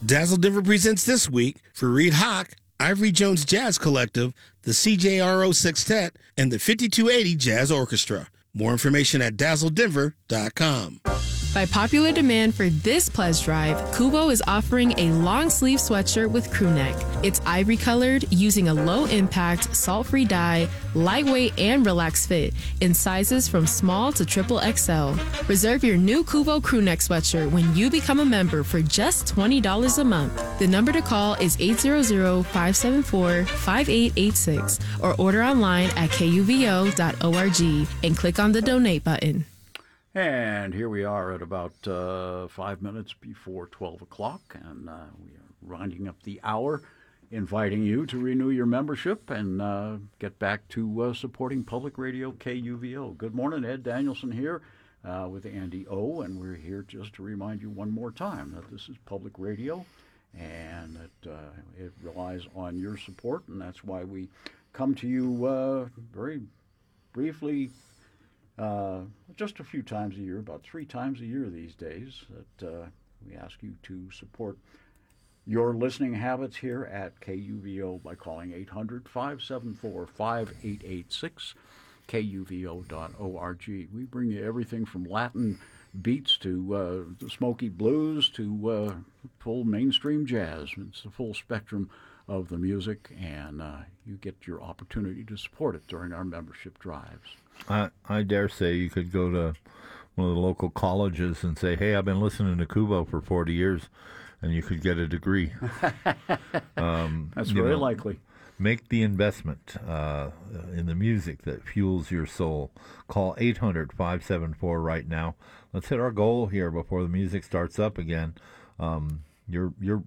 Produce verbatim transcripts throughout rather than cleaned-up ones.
Dazzle Denver presents this week for Reed Hawk, Ivory Jones Jazz Collective, the C J R O Sextet, and the fifty-two eighty Jazz Orchestra. More information at dazzle denver dot com. By popular demand for this pledge drive, Kubo is offering a long-sleeve sweatshirt with crew neck. It's ivory-colored, using a low-impact, salt-free dye, lightweight, and relaxed fit in sizes from small to triple X L. Reserve your new Kubo crew neck sweatshirt when you become a member for just twenty dollars a month. The number to call is eight hundred, five seven four, five eight eight six or order online at K U V O dot org and click on the donate button. And here we are at about uh, five minutes before twelve o'clock, and uh, we are winding up the hour, inviting you to renew your membership and uh, get back to uh, supporting Public Radio K U V O. Good morning, Ed Danielson here uh, with Andy O, and we're here just to remind you one more time that this is Public Radio, and that uh, it relies on your support, and that's why we come to you uh, very briefly Uh, just a few times a year, about three times a year these days, that uh, we ask you to support your listening habits here at K U V O by calling eight hundred, five seven four, five eight eight six, K U V O dot org. We bring you everything from Latin beats to uh, the smoky blues to uh, full mainstream jazz. It's the full spectrum of the music, and uh, you get your opportunity to support it during our membership drives. I, I dare say you could go to one of the local colleges and say, hey, I've been listening to Kubo for forty years, and you could get a degree. um, That's very know, likely. Make the investment uh, in the music that fuels your soul. Call eight hundred, five seven four right now. Let's hit our goal here before the music starts up again. Um, you're you're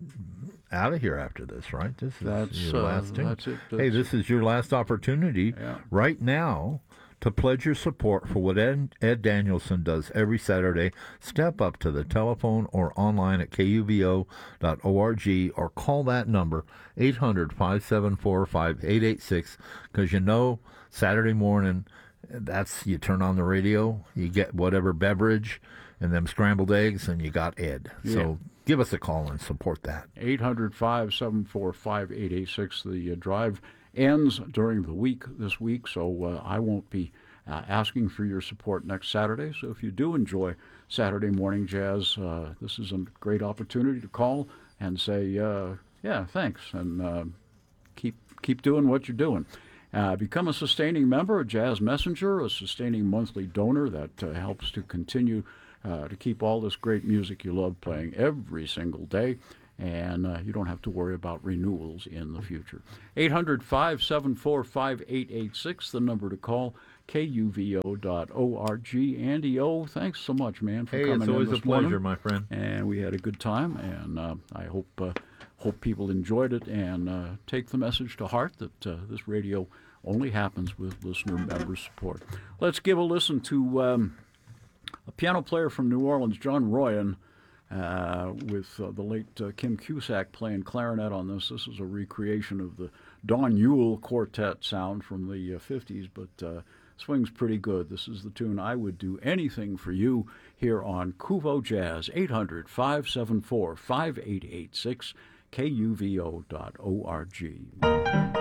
out of here after this, right? This is that's, your uh, last thing. That's it. That's hey, this is your last opportunity yeah. right now to pledge your support for what Ed, Ed Danielson does every Saturday. Step up to the telephone or online at K U V O dot org or call that number, eight hundred, five seven four, five eight eight six, because you know Saturday morning, that's you turn on the radio, you get whatever beverage and them scrambled eggs, and you got Ed. Yeah. So give us a call and support that. eight hundred, five seven four, five eight eight six. The uh, drive ends during the week this week, so uh, I won't be uh, asking for your support next Saturday. So if you do enjoy Saturday morning jazz, uh, this is a great opportunity to call and say, uh, yeah, thanks, and uh, keep keep doing what you're doing. Uh, become a sustaining member, a Jazz Messenger, a sustaining monthly donor that uh, helps to continue uh, to keep all this great music you love playing every single day. And uh, you don't have to worry about renewals in the future. eight hundred, five seven four, five eight eight six, the number to call, K U V O dot org. Andy O, thanks so much, man, for hey, coming in it's always this a pleasure, morning. my friend. And we had a good time, and uh, I hope uh, hope people enjoyed it and uh, take the message to heart that uh, this radio only happens with listener member support. Let's give a listen to um, a piano player from New Orleans, John Royan, Uh, with uh, the late uh, Kim Cusack playing clarinet on this. This is a recreation of the Don Yule quartet sound from the uh, fifties, but uh, swings pretty good. This is the tune I Would Do Anything for You here on Kuvo Jazz, eight hundred, five seven four, five eight eight six, K U V O dot org.